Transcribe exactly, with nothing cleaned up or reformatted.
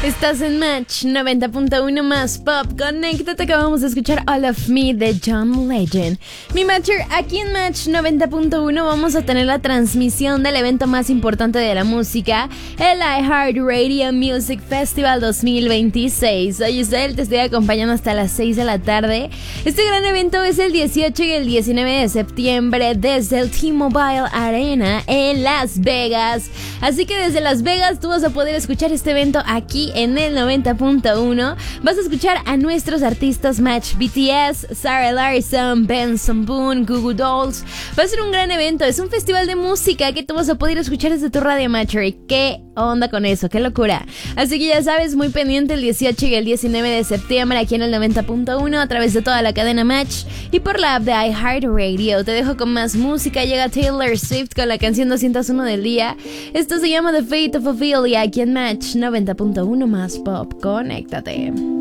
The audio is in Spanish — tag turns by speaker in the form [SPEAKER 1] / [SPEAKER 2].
[SPEAKER 1] Estás en Match noventa punto uno más Pop. Conéctate, que vamos a escuchar All of Me de John Legend. Mi Matcher, aquí en Match noventa punto uno vamos a tener la transmisión del evento más importante de la música, el iHeartRadio Music Festival dos mil veintiséis. Soy Isabel, te estoy acompañando hasta las seis de la tarde. Este gran evento es el dieciocho y el diecinueve de septiembre desde el T-Mobile Arena en Las Vegas. Así que desde Las Vegas tú vas a poder escuchar este evento aquí en el noventa punto uno. Vas a escuchar a nuestros artistas Match, B T S, Sarah Larson, Benson Boone, Goo Goo Dolls. Va a ser un gran evento, es un festival de música que tú vas a poder escuchar desde tu radio Matcher. ¿Qué onda con eso? ¡Qué locura! Así que ya sabes, muy pendiente el dieciocho y el diecinueve de septiembre aquí en el noventa punto uno a través de toda la cadena Match y por la app de iHeartRadio. Te dejo con más música. Llega Taylor Swift con la canción doscientos uno del día. Esto se llama The Fate of Ophelia aquí en Match noventa punto uno más Pop. Conéctate.